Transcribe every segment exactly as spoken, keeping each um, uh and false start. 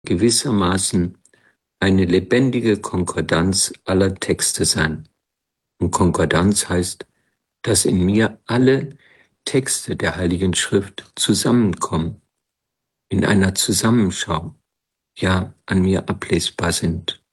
gewissermaßen eine lebendige Konkordanz aller Texte sein. Und Konkordanz heißt, dass in mir alle Texte der Heiligen Schrift zusammenkommen, in einer Zusammenschau, ja, an mir ablesbar sind.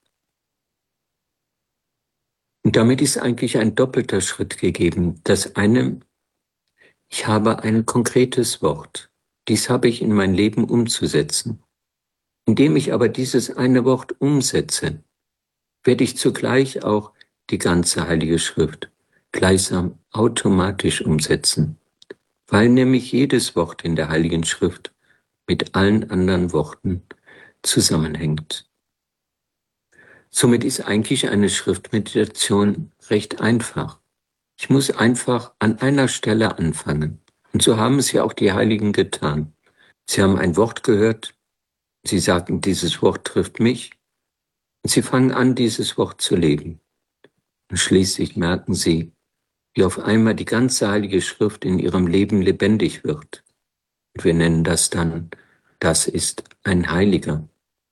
Und damit ist eigentlich ein doppelter Schritt gegeben. Das eine, ich habe ein konkretes Wort. Dies habe ich in mein Leben umzusetzen. Indem ich aber dieses eine Wort umsetze, werde ich zugleich auch die ganze Heilige Schrift gleichsam automatisch umsetzen, weil nämlich jedes Wort in der Heiligen Schrift mit allen anderen Worten zusammenhängt. Somit ist eigentlich eine Schriftmeditation recht einfach. Ich muss einfach an einer Stelle anfangen. Und so haben es ja auch die Heiligen getan. Sie haben ein Wort gehört, sie sagten, dieses Wort trifft mich, und sie fangen an, dieses Wort zu leben. Und schließlich merken sie, wie auf einmal die ganze Heilige Schrift in ihrem Leben lebendig wird. Und wir nennen das dann, das ist ein Heiliger.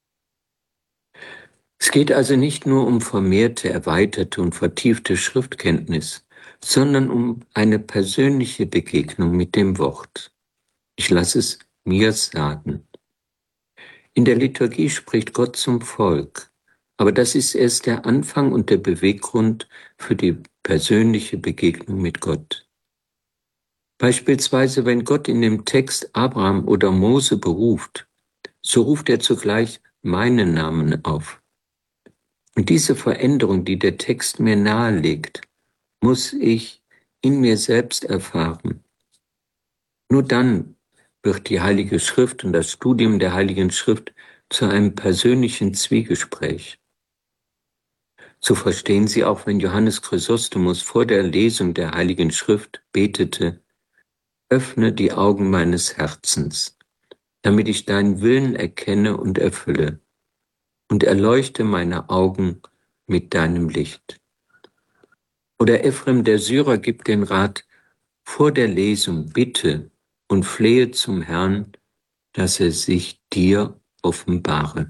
Es geht also nicht nur um vermehrte, erweiterte und vertiefte Schriftkenntnis, sondern um eine persönliche Begegnung mit dem Wort. Ich lasse es mir sagen. In der Liturgie spricht Gott zum Volk, aber das ist erst der Anfang und der Beweggrund für die persönliche Begegnung mit Gott. Beispielsweise, wenn Gott in dem Text Abraham oder Mose beruft, so ruft er zugleich meinen Namen auf. Und diese Veränderung, die der Text mir nahelegt, muss ich in mir selbst erfahren. Nur dann wird die Heilige Schrift und das Studium der Heiligen Schrift zu einem persönlichen Zwiegespräch. So verstehen Sie auch, wenn Johannes Chrysostomus vor der Lesung der Heiligen Schrift betete: Öffne die Augen meines Herzens, damit ich deinen Willen erkenne und erfülle, und erleuchte meine Augen mit deinem Licht. Oder Ephrem der Syrer gibt den Rat: Vor der Lesung bitte und flehe zum Herrn, dass er sich dir offenbare.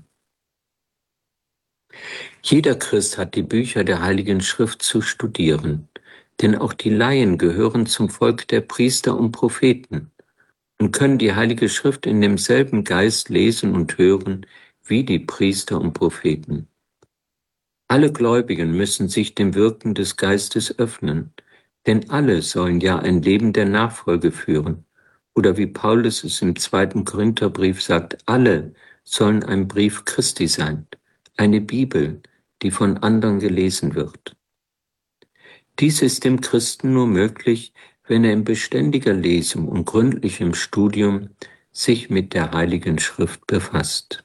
Jeder Christ hat die Bücher der Heiligen Schrift zu studieren, denn auch die Laien gehören zum Volk der Priester und Propheten und können die Heilige Schrift in demselben Geist lesen und hören wie die Priester und Propheten. Alle Gläubigen müssen sich dem Wirken des Geistes öffnen, denn alle sollen ja ein Leben der Nachfolge führen. Oder wie Paulus es im zweiten Korintherbrief sagt, alle sollen ein Brief Christi sein, eine Bibel, die von anderen gelesen wird. Dies ist dem Christen nur möglich, wenn er in beständiger Lesung und gründlichem Studium sich mit der Heiligen Schrift befasst.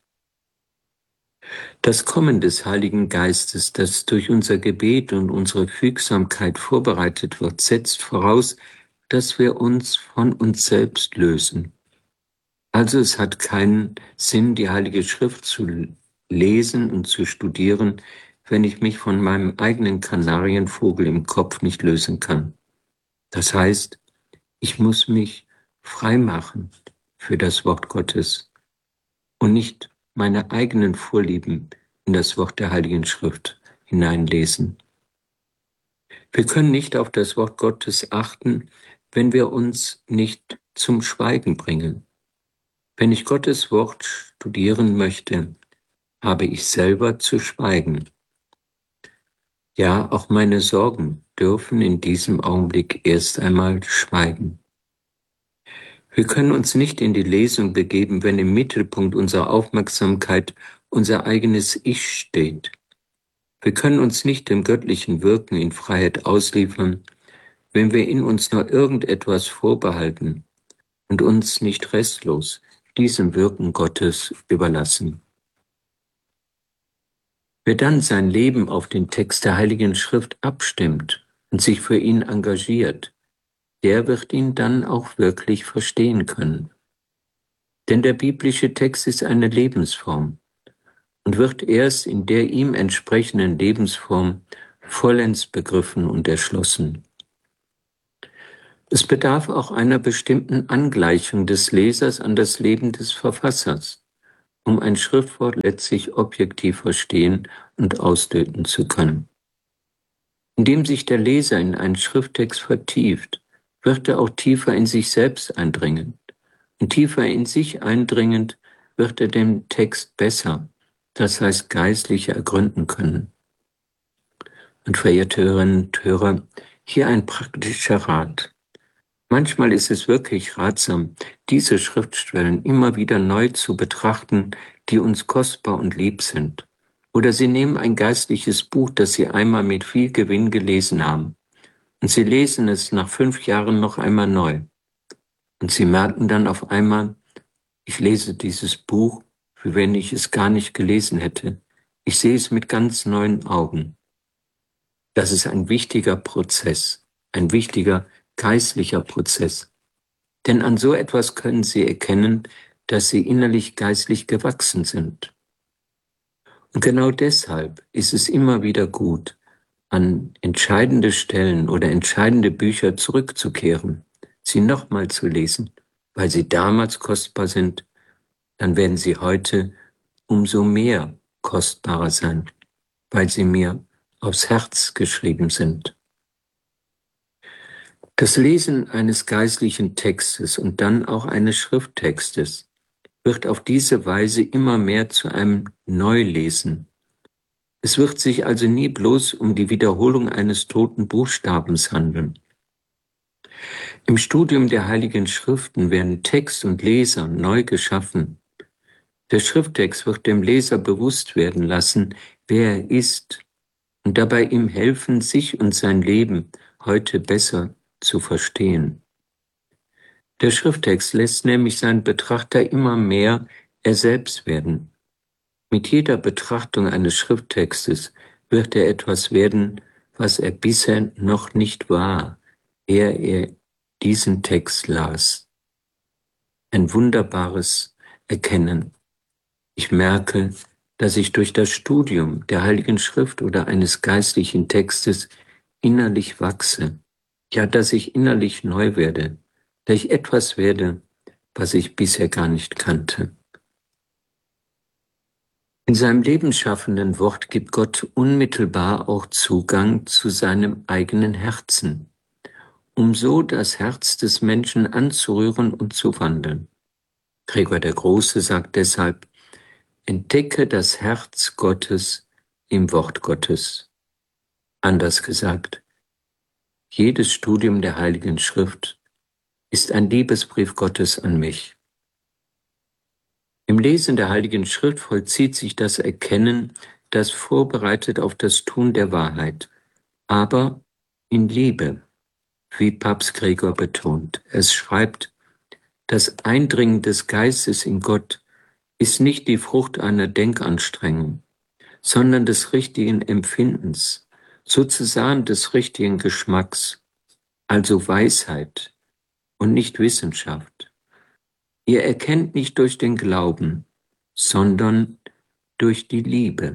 Das Kommen des Heiligen Geistes, das durch unser Gebet und unsere Fügsamkeit vorbereitet wird, setzt voraus, dass wir uns von uns selbst lösen. Also es hat keinen Sinn, die Heilige Schrift zu lesen und zu studieren, wenn ich mich von meinem eigenen Kanarienvogel im Kopf nicht lösen kann. Das heißt, ich muss mich frei machen für das Wort Gottes und nicht meine eigenen Vorlieben in das Wort der Heiligen Schrift hineinlesen. Wir können nicht auf das Wort Gottes achten, wenn wir uns nicht zum Schweigen bringen. Wenn ich Gottes Wort studieren möchte, habe ich selber zu schweigen. Ja, auch meine Sorgen dürfen in diesem Augenblick erst einmal schweigen. Wir können uns nicht in die Lesung begeben, wenn im Mittelpunkt unserer Aufmerksamkeit unser eigenes Ich steht. Wir können uns nicht dem göttlichen Wirken in Freiheit ausliefern, wenn wir in uns nur irgendetwas vorbehalten und uns nicht restlos diesem Wirken Gottes überlassen. Wer dann sein Leben auf den Text der Heiligen Schrift abstimmt und sich für ihn engagiert, der wird ihn dann auch wirklich verstehen können. Denn der biblische Text ist eine Lebensform und wird erst in der ihm entsprechenden Lebensform vollends begriffen und erschlossen. Es bedarf auch einer bestimmten Angleichung des Lesers an das Leben des Verfassers um ein Schriftwort letztlich objektiv verstehen und ausdeuten zu können. Indem sich der Leser in einen Schrifttext vertieft, wird er auch tiefer in sich selbst eindringen. Und tiefer in sich eindringend wird er den Text besser, das heißt geistlicher ergründen können. Und verehrte Hörerinnen und Hörer, hier ein praktischer Rat. Manchmal ist es wirklich ratsam, diese Schriftstellen immer wieder neu zu betrachten, die uns kostbar und lieb sind. Oder Sie nehmen ein geistliches Buch, das Sie einmal mit viel Gewinn gelesen haben, und Sie lesen es nach fünf Jahren noch einmal neu. Und Sie merken dann auf einmal, ich lese dieses Buch, wie wenn ich es gar nicht gelesen hätte. Ich sehe es mit ganz neuen Augen. Das ist ein wichtiger Prozess, ein wichtiger geistlicher Prozess. Denn an so etwas können Sie erkennen, dass Sie innerlich geistlich gewachsen sind. Und genau deshalb ist es immer wieder gut, an entscheidende Stellen oder entscheidende Bücher zurückzukehren, sie nochmal zu lesen, weil sie damals kostbar sind, dann werden sie heute umso mehr kostbarer sein, weil sie mir aufs Herz geschrieben sind. Das Lesen eines geistlichen Textes und dann auch eines Schrifttextes wird auf diese Weise immer mehr zu einem Neulesen. Es wird sich also nie bloß um die Wiederholung eines toten Buchstabens handeln. Im Studium der Heiligen Schriften werden Text und Leser neu geschaffen. Der Schrifttext wird dem Leser bewusst werden lassen, wer er ist, und dabei ihm helfen, sich und sein Leben heute besser zu verstehen. Der Schrifttext lässt nämlich seinen Betrachter immer mehr er selbst werden. Mit jeder Betrachtung eines Schrifttextes wird er etwas werden, was er bisher noch nicht war, ehe er diesen Text las. Ein wunderbares Erkennen. Ich merke, dass ich durch das Studium der Heiligen Schrift oder eines geistlichen Textes innerlich wachse. Ja, dass ich innerlich neu werde, dass ich etwas werde, was ich bisher gar nicht kannte. In seinem lebensschaffenden Wort gibt Gott unmittelbar auch Zugang zu seinem eigenen Herzen, um so das Herz des Menschen anzurühren und zu wandeln. Gregor der Große sagt deshalb, entdecke das Herz Gottes im Wort Gottes. Anders gesagt, jedes Studium der Heiligen Schrift ist ein Liebesbrief Gottes an mich. Im Lesen der Heiligen Schrift vollzieht sich das Erkennen, das vorbereitet auf das Tun der Wahrheit, aber in Liebe, wie Papst Gregor betont. Es schreibt, das Eindringen des Geistes in Gott ist nicht die Frucht einer Denkanstrengung, sondern des richtigen Empfindens, sozusagen des richtigen Geschmacks, also Weisheit und nicht Wissenschaft. Ihr erkennt nicht durch den Glauben, sondern durch die Liebe.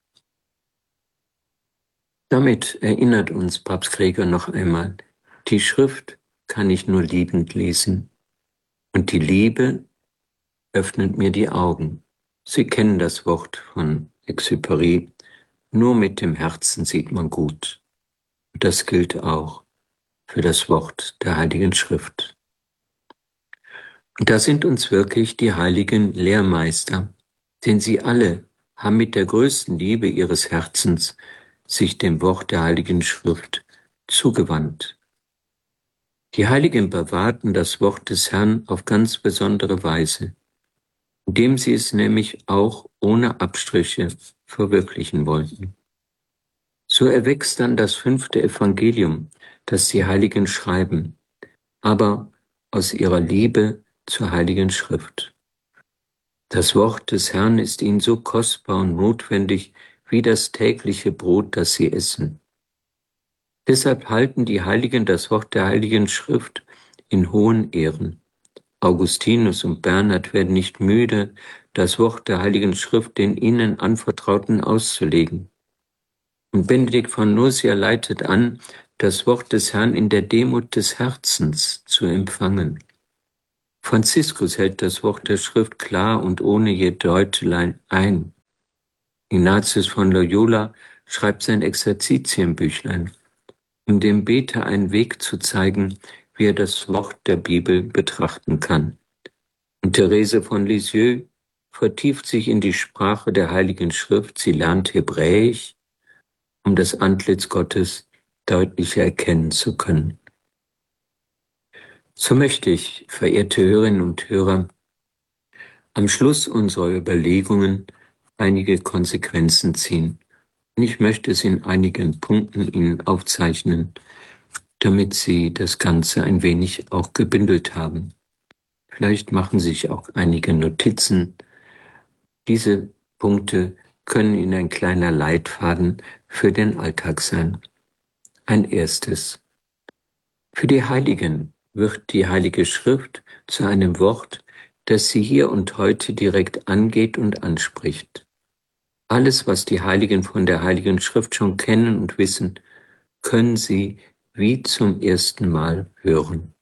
Damit erinnert uns Papst Gregor noch einmal, die Schrift kann ich nur liebend lesen und die Liebe öffnet mir die Augen. Sie kennen das Wort von Exupéry, nur mit dem Herzen sieht man gut. Und das gilt auch für das Wort der Heiligen Schrift. Und da sind uns wirklich die heiligen Lehrmeister, denn sie alle haben mit der größten Liebe ihres Herzens sich dem Wort der Heiligen Schrift zugewandt. Die Heiligen bewahrten das Wort des Herrn auf ganz besondere Weise, indem sie es nämlich auch ohne Abstriche verwirklichen wollten. So erwächst dann das fünfte Evangelium, das die Heiligen schreiben, aber aus ihrer Liebe zur Heiligen Schrift. Das Wort des Herrn ist ihnen so kostbar und notwendig wie das tägliche Brot, das sie essen. Deshalb halten die Heiligen das Wort der Heiligen Schrift in hohen Ehren. Augustinus und Bernhard werden nicht müde, das Wort der Heiligen Schrift den ihnen Anvertrauten auszulegen. Und Benedikt von Nursia leitet an, das Wort des Herrn in der Demut des Herzens zu empfangen. Franziskus hält das Wort der Schrift klar und ohne je Deutelein ein. Ignatius von Loyola schreibt sein Exerzitienbüchlein, um dem Beter einen Weg zu zeigen, wie er das Wort der Bibel betrachten kann. Und Therese von Lisieux vertieft sich in die Sprache der Heiligen Schrift. Sie lernt Hebräisch, um das Antlitz Gottes deutlicher erkennen zu können. So möchte ich, verehrte Hörerinnen und Hörer, am Schluss unserer Überlegungen einige Konsequenzen ziehen. Und ich möchte es in einigen Punkten Ihnen aufzeichnen, damit Sie das Ganze ein wenig auch gebündelt haben. Vielleicht machen Sie sich auch einige Notizen. Diese Punkte können Ihnen ein kleiner Leitfaden für den Alltag sein. Ein erstes. Für die Heiligen wird die Heilige Schrift zu einem Wort, das sie hier und heute direkt angeht und anspricht. Alles, was die Heiligen von der Heiligen Schrift schon kennen und wissen, können sie wie zum ersten Mal hören.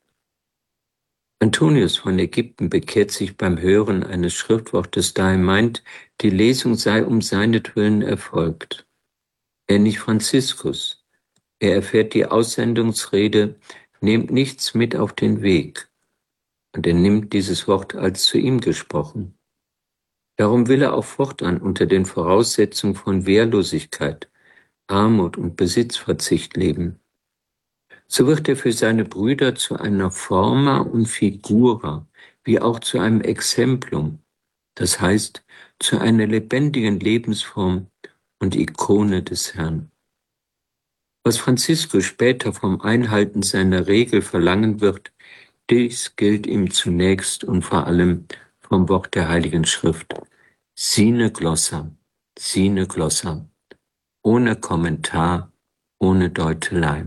Antonius von Ägypten bekehrt sich beim Hören eines Schriftwortes, da er meint, die Lesung sei um seinetwillen erfolgt. Er nicht Franziskus. Er erfährt die Aussendungsrede, nehmt nichts mit auf den Weg. Und er nimmt dieses Wort als zu ihm gesprochen. Darum will er auch fortan unter den Voraussetzungen von Wehrlosigkeit, Armut und Besitzverzicht leben. So wird er für seine Brüder zu einer Forma und Figura, wie auch zu einem Exemplum, das heißt zu einer lebendigen Lebensform und Ikone des Herrn. Was Franziskus später vom Einhalten seiner Regel verlangen wird, dies gilt ihm zunächst und vor allem vom Wort der Heiligen Schrift. Sine glossa, sine glossa, ohne Kommentar, ohne Deutelei.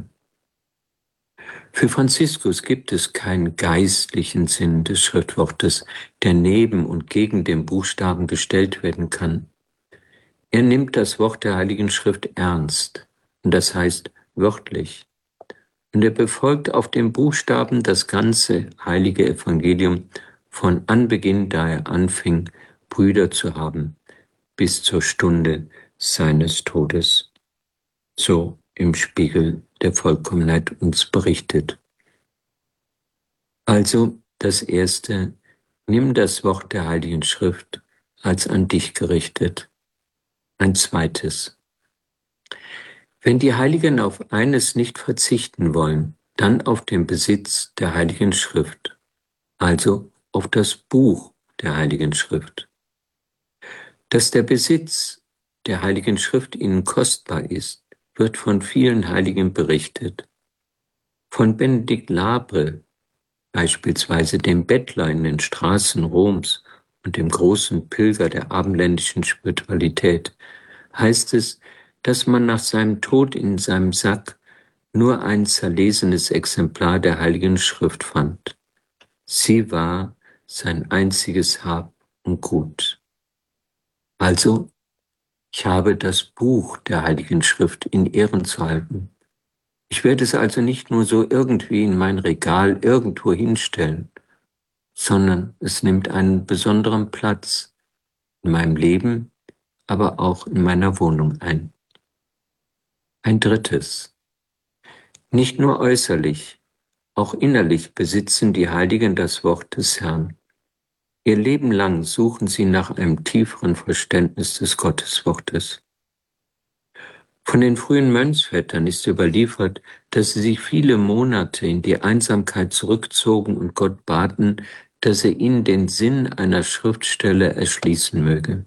Für Franziskus gibt es keinen geistlichen Sinn des Schriftwortes, der neben und gegen den Buchstaben gestellt werden kann. Er nimmt das Wort der Heiligen Schrift ernst, und das heißt wörtlich. Und er befolgt auf den Buchstaben das ganze heilige Evangelium von Anbeginn, da er anfing, Brüder zu haben, bis zur Stunde seines Todes. So im Spiegel der Vollkommenheit uns berichtet. Also das Erste, nimm das Wort der Heiligen Schrift als an dich gerichtet. Ein zweites, wenn die Heiligen auf eines nicht verzichten wollen, dann auf den Besitz der Heiligen Schrift, also auf das Buch der Heiligen Schrift. Dass der Besitz der Heiligen Schrift ihnen kostbar ist, wird von vielen Heiligen berichtet. Von Benedikt Labre, beispielsweise dem Bettler in den Straßen Roms und dem großen Pilger der abendländischen Spiritualität, heißt es, dass man nach seinem Tod in seinem Sack nur ein zerlesenes Exemplar der Heiligen Schrift fand. Sie war sein einziges Hab und Gut. Also, ich habe das Buch der Heiligen Schrift in Ehren zu halten. Ich werde es also nicht nur so irgendwie in mein Regal irgendwo hinstellen, sondern es nimmt einen besonderen Platz in meinem Leben, aber auch in meiner Wohnung ein. Ein drittes. Nicht nur äußerlich, auch innerlich besitzen die Heiligen das Wort des Herrn. Ihr Leben lang suchen sie nach einem tieferen Verständnis des Gotteswortes. Von den frühen Mönchsvätern ist überliefert, dass sie sich viele Monate in die Einsamkeit zurückzogen und Gott baten, dass er ihnen den Sinn einer Schriftstelle erschließen möge.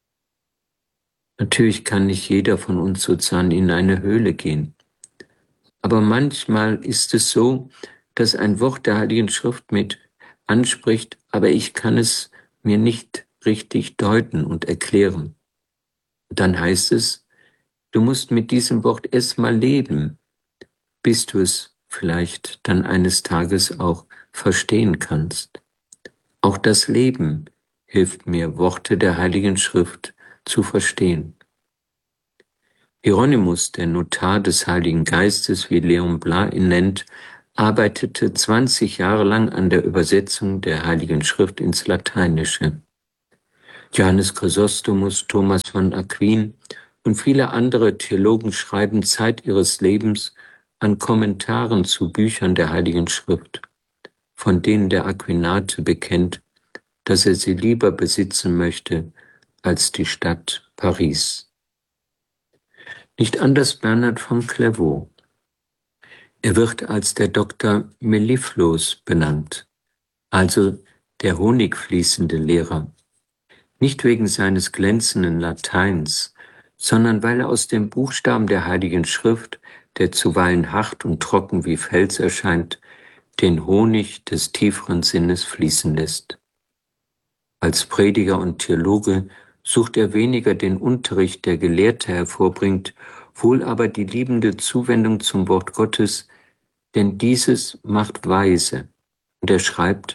Natürlich kann nicht jeder von uns sozusagen in eine Höhle gehen. Aber manchmal ist es so, dass ein Wort der Heiligen Schrift mit anspricht, aber ich kann es mir nicht richtig deuten und erklären. Dann heißt es, du musst mit diesem Wort erstmal leben, bis du es vielleicht dann eines Tages auch verstehen kannst. Auch das Leben hilft mir, Worte der Heiligen Schrift zu verstehen. Hieronymus, der Notar des Heiligen Geistes, wie Leon Blas ihn nennt, arbeitete zwanzig Jahre lang an der Übersetzung der Heiligen Schrift ins Lateinische. Johannes Chrysostomus, Thomas von Aquin und viele andere Theologen schreiben Zeit ihres Lebens an Kommentaren zu Büchern der Heiligen Schrift, von denen der Aquinate bekennt, dass er sie lieber besitzen möchte als die Stadt Paris. Nicht anders Bernhard von Clairvaux. Er wird als der Doktor Mellifluus benannt, also der honigfließende Lehrer. Nicht wegen seines glänzenden Lateins, sondern weil er aus den Buchstaben der Heiligen Schrift, der zuweilen hart und trocken wie Fels erscheint, den Honig des tieferen Sinnes fließen lässt. Als Prediger und Theologe sucht er weniger den Unterricht, der Gelehrte hervorbringt, wohl aber die liebende Zuwendung zum Wort Gottes, denn dieses macht weise. Und er schreibt,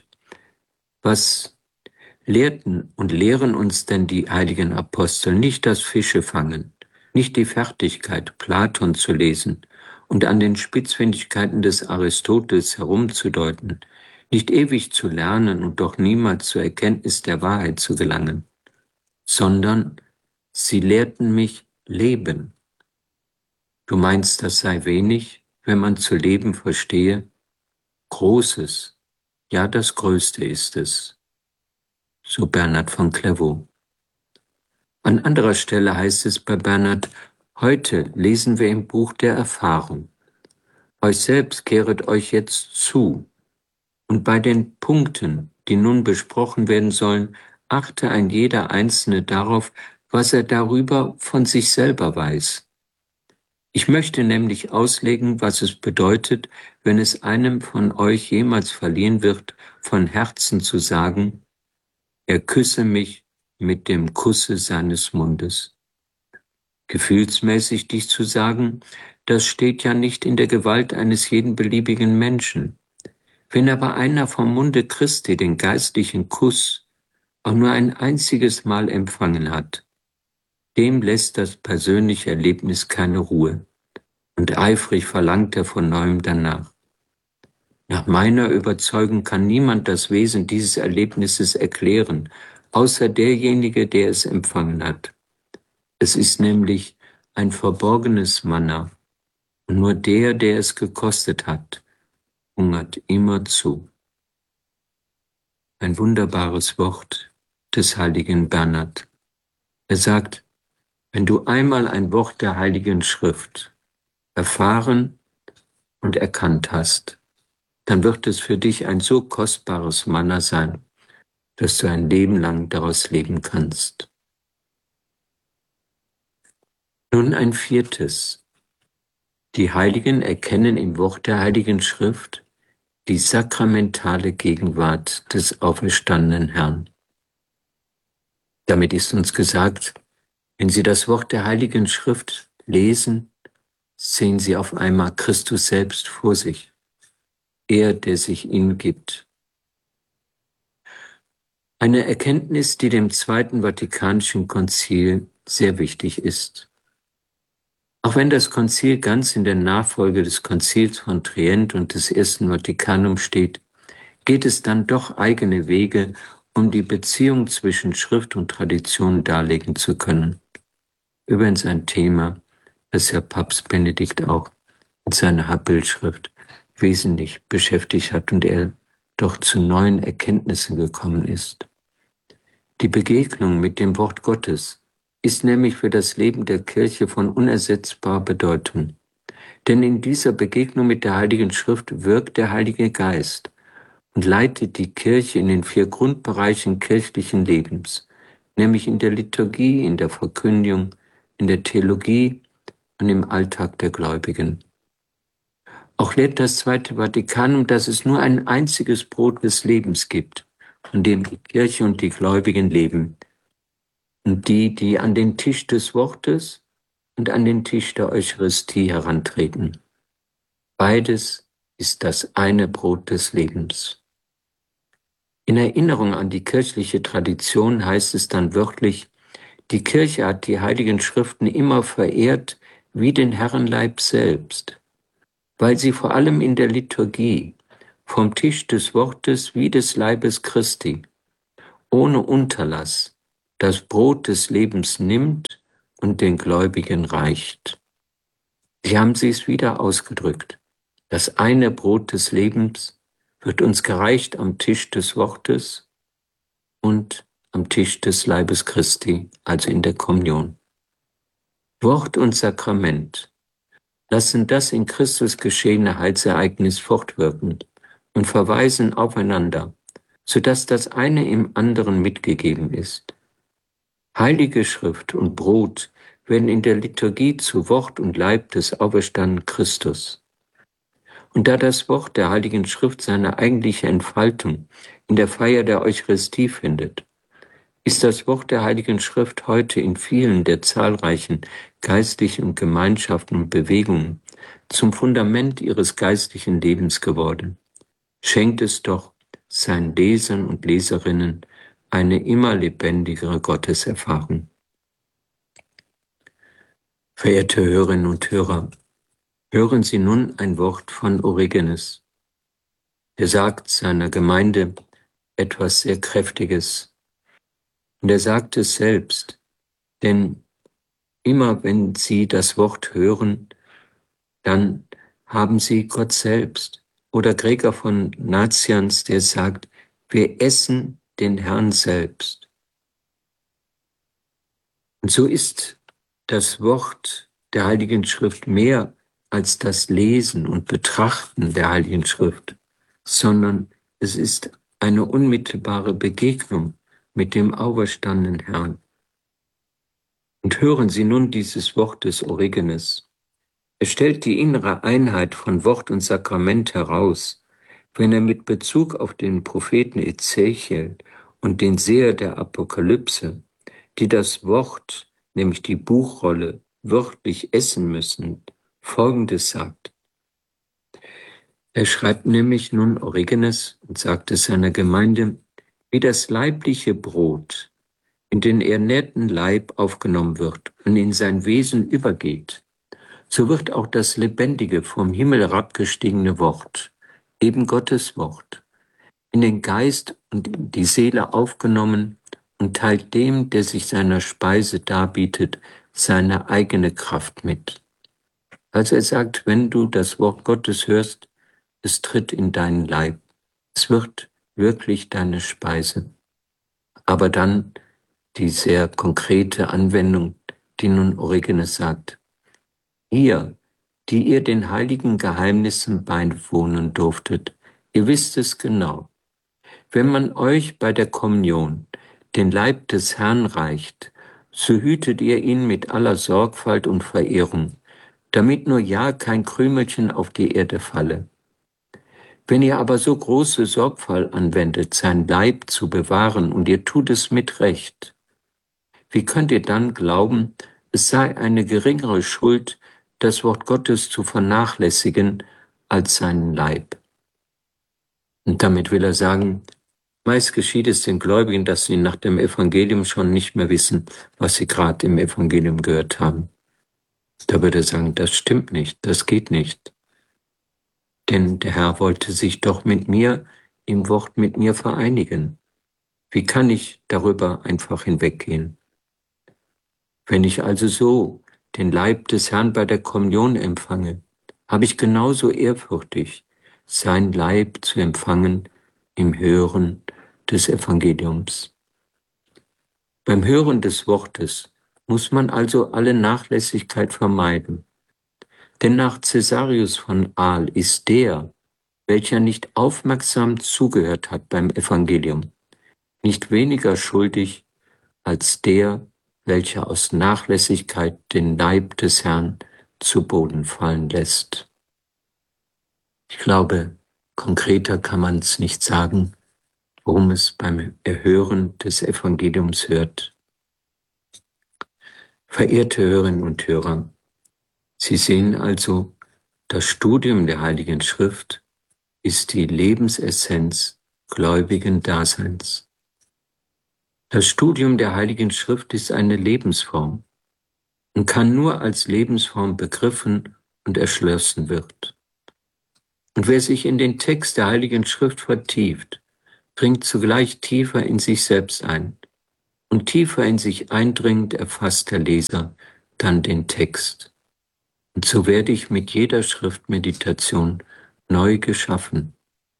was lehrten und lehren uns denn die heiligen Apostel? Nicht das Fischefangen, nicht die Fertigkeit, Platon zu lesen und an den Spitzfindigkeiten des Aristoteles herumzudeuten, nicht ewig zu lernen und doch niemals zur Erkenntnis der Wahrheit zu gelangen, sondern sie lehrten mich leben. Du meinst, das sei wenig, wenn man zu leben verstehe? Großes, ja das Größte ist es. So Bernhard von Clairvaux. An anderer Stelle heißt es bei Bernhard, heute lesen wir im Buch der Erfahrung. Euch selbst kehret euch jetzt zu. Und bei den Punkten, die nun besprochen werden sollen, achte ein jeder Einzelne darauf, was er darüber von sich selber weiß. Ich möchte nämlich auslegen, was es bedeutet, wenn es einem von euch jemals verliehen wird, von Herzen zu sagen, er küsse mich mit dem Kusse seines Mundes. Gefühlsmäßig dies zu sagen, das steht ja nicht in der Gewalt eines jeden beliebigen Menschen. Wenn aber einer vom Munde Christi den geistlichen Kuss auch nur ein einziges Mal empfangen hat, dem lässt das persönliche Erlebnis keine Ruhe und eifrig verlangt er von neuem danach. Nach meiner Überzeugung kann niemand das Wesen dieses Erlebnisses erklären, außer derjenige, der es empfangen hat. Es ist nämlich ein verborgenes Manna, und nur der, der es gekostet hat, hungert immerzu. Ein wunderbares Wort des heiligen Bernhard. Er sagt, wenn du einmal ein Wort der Heiligen Schrift erfahren und erkannt hast, dann wird es für dich ein so kostbares Manna sein, dass du ein Leben lang daraus leben kannst. Nun ein viertes. Die Heiligen erkennen im Wort der Heiligen Schrift die sakramentale Gegenwart des auferstandenen Herrn. Damit ist uns gesagt, wenn Sie das Wort der Heiligen Schrift lesen, sehen Sie auf einmal Christus selbst vor sich, er, der sich Ihnen gibt. Eine Erkenntnis, die dem Zweiten Vatikanischen Konzil sehr wichtig ist. Auch wenn das Konzil ganz in der Nachfolge des Konzils von Trient und des Ersten Vatikanum steht, geht es dann doch eigene Wege, um die Beziehung zwischen Schrift und Tradition darlegen zu können. Übrigens ein Thema, das Herr Papst Benedikt auch in seiner Habbildschrift wesentlich beschäftigt hat und er doch zu neuen Erkenntnissen gekommen ist. Die Begegnung mit dem Wort Gottes ist nämlich für das Leben der Kirche von unersetzbarer Bedeutung. Denn in dieser Begegnung mit der Heiligen Schrift wirkt der Heilige Geist und leitet die Kirche in den vier Grundbereichen kirchlichen Lebens, nämlich in der Liturgie, in der Verkündigung, in der Theologie und im Alltag der Gläubigen. Auch lehrt das Zweite Vatikanum, dass es nur ein einziges Brot des Lebens gibt, von dem die Kirche und die Gläubigen leben, und die, die an den Tisch des Wortes und an den Tisch der Eucharistie herantreten. Beides ist das eine Brot des Lebens. In Erinnerung an die kirchliche Tradition heißt es dann wörtlich, die Kirche hat die Heiligen Schriften immer verehrt wie den Herrenleib selbst. weil sie vor allem in der Liturgie vom Tisch des Wortes wie des Leibes Christi ohne Unterlass das Brot des Lebens nimmt und den Gläubigen reicht. Sie haben sie es wieder ausgedrückt. Das eine Brot des Lebens wird uns gereicht am Tisch des Wortes und am Tisch des Leibes Christi, also in der Kommunion. Wort und Sakrament lassen das in Christus geschehene Heilsereignis fortwirken und verweisen aufeinander, sodass das eine im anderen mitgegeben ist. Heilige Schrift und Brot werden in der Liturgie zu Wort und Leib des auferstandenen Christus. Und da das Wort der Heiligen Schrift seine eigentliche Entfaltung in der Feier der Eucharistie findet, ist das Wort der Heiligen Schrift heute in vielen der zahlreichen geistlichen Gemeinschaften und Bewegungen zum Fundament ihres geistlichen Lebens geworden. Schenkt es doch seinen Lesern und Leserinnen eine immer lebendigere Gotteserfahrung. Verehrte Hörerinnen und Hörer, hören Sie nun ein Wort von Origenes. Er sagt seiner Gemeinde etwas sehr Kräftiges. Und er sagt es selbst, denn immer wenn Sie das Wort hören, dann haben Sie Gott selbst. Oder Gregor von Nazianz, der sagt, wir essen den Herrn selbst. Und so ist das Wort der Heiligen Schrift mehr als das Lesen und Betrachten der Heiligen Schrift, sondern es ist eine unmittelbare Begegnung mit dem auferstandenen Herrn. Und hören Sie nun dieses Wort des Origenes. Er stellt die innere Einheit von Wort und Sakrament heraus, wenn er mit Bezug auf den Propheten Ezechiel und den Seher der Apokalypse, die das Wort, nämlich die Buchrolle, wörtlich essen müssen, Folgendes sagt. Er schreibt nämlich nun Origenes und sagt es seiner Gemeinde, wie das leibliche Brot in den ernährten Leib aufgenommen wird und in sein Wesen übergeht, so wird auch das lebendige, vom Himmel herabgestiegene Wort, eben Gottes Wort, in den Geist und in die Seele aufgenommen und teilt dem, der sich seiner Speise darbietet, seine eigene Kraft mit. Also er sagt, wenn du das Wort Gottes hörst, es tritt in deinen Leib. Es wird wirklich deine Speise. Aber dann die sehr konkrete Anwendung, die nun Origenes sagt. Ihr, die ihr den heiligen Geheimnissen beiwohnen durftet, ihr wisst es genau. Wenn man euch bei der Kommunion den Leib des Herrn reicht, so hütet ihr ihn mit aller Sorgfalt und Verehrung, damit nur ja kein Krümelchen auf die Erde falle. Wenn ihr aber so große Sorgfalt anwendet, sein Leib zu bewahren, und ihr tut es mit Recht, wie könnt ihr dann glauben, es sei eine geringere Schuld, das Wort Gottes zu vernachlässigen, als seinen Leib? Und damit will er sagen, meist geschieht es den Gläubigen, dass sie nach dem Evangelium schon nicht mehr wissen, was sie gerade im Evangelium gehört haben. Da würde er sagen, das stimmt nicht, das geht nicht. Denn der Herr wollte sich doch mit mir, im Wort mit mir vereinigen. Wie kann ich darüber einfach hinweggehen? Wenn ich also so den Leib des Herrn bei der Kommunion empfange, habe ich genauso ehrfürchtig sein Leib zu empfangen im Hören des Evangeliums. Beim Hören des Wortes muss man also alle Nachlässigkeit vermeiden. Denn nach Cäsarius von Aal ist der, welcher nicht aufmerksam zugehört hat beim Evangelium, nicht weniger schuldig als der, welcher aus Nachlässigkeit den Leib des Herrn zu Boden fallen lässt. Ich glaube, konkreter kann man es nicht sagen, worum es beim Erhören des Evangeliums hört. Verehrte Hörerinnen und Hörer, Sie sehen also, das Studium der Heiligen Schrift ist die Lebensessenz gläubigen Daseins. Das Studium der Heiligen Schrift ist eine Lebensform und kann nur als Lebensform begriffen und erschlossen wird. Und wer sich in den Text der Heiligen Schrift vertieft, dringt zugleich tiefer in sich selbst ein. Und tiefer in sich eindringend erfasst der Leser dann den Text. Und so werde ich mit jeder Schriftmeditation neu geschaffen.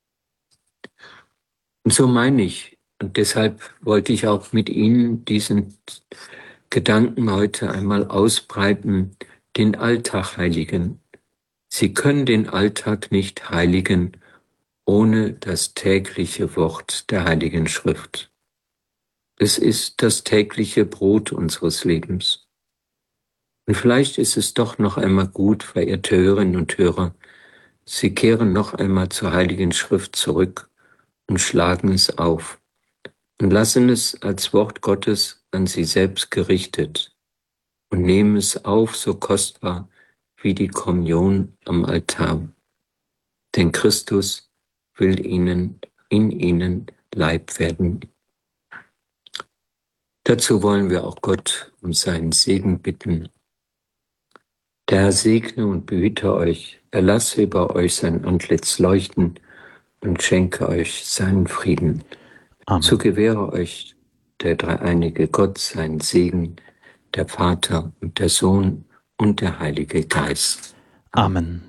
Und so meine ich, und deshalb wollte ich auch mit Ihnen diesen Gedanken heute einmal ausbreiten, den Alltag heiligen. Sie können den Alltag nicht heiligen ohne das tägliche Wort der Heiligen Schrift. Es ist das tägliche Brot unseres Lebens. Und vielleicht ist es doch noch einmal gut, verehrte Hörerinnen und Hörer, Sie kehren noch einmal zur Heiligen Schrift zurück und schlagen es auf und lassen es als Wort Gottes an Sie selbst gerichtet und nehmen es auf, so kostbar wie die Kommunion am Altar. Denn Christus will ihnen, in ihnen Leib werden. Dazu wollen wir auch Gott um seinen Segen bitten. Der Herr segne und behüte euch, er lasse über euch sein Antlitz leuchten und schenke euch seinen Frieden. Amen. So gewähre euch der dreieinige Gott seinen Segen, der Vater und der Sohn und der Heilige Geist. Amen.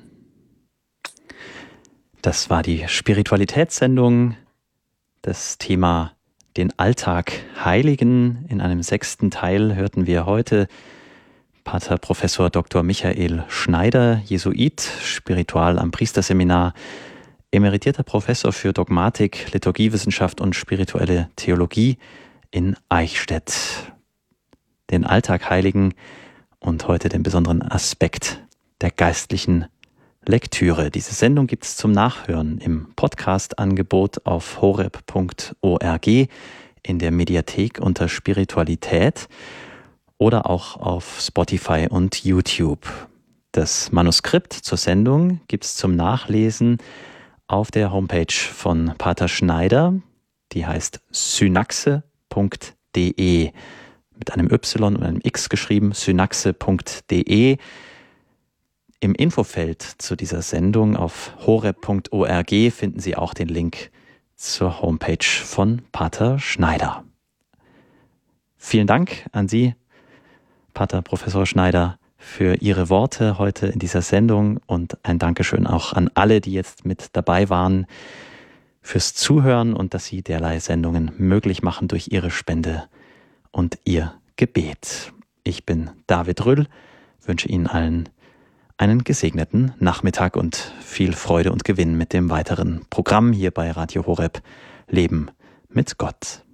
Das war die Spiritualitätssendung, das Thema den Alltag heiligen. In einem sechsten Teil hörten wir heute Pater Professor Doktor Michael Schneider, Jesuit, Spiritual am Priesterseminar, emeritierter Professor für Dogmatik, Liturgiewissenschaft und spirituelle Theologie in Eichstätt. Den Alltag heiligen und heute den besonderen Aspekt der geistlichen Lektüre. Diese Sendung gibt es zum Nachhören im Podcast-Angebot auf horeb punkt org, in der Mediathek unter Spiritualität oder auch auf Spotify und YouTube. Das Manuskript zur Sendung gibt es zum Nachlesen auf der Homepage von Pater Schneider. Die heißt synaxe punkt de, mit einem Y und einem X geschrieben, synaxe punkt de. Im Infofeld zu dieser Sendung auf horeb punkt org finden Sie auch den Link zur Homepage von Pater Schneider. Vielen Dank an Sie, Pater Professor Schneider, für Ihre Worte heute in dieser Sendung und ein Dankeschön auch an alle, die jetzt mit dabei waren, fürs Zuhören und dass Sie derlei Sendungen möglich machen durch Ihre Spende und Ihr Gebet. Ich bin David Rüll, wünsche Ihnen allen einen gesegneten Nachmittag und viel Freude und Gewinn mit dem weiteren Programm hier bei Radio Horeb Leben mit Gott.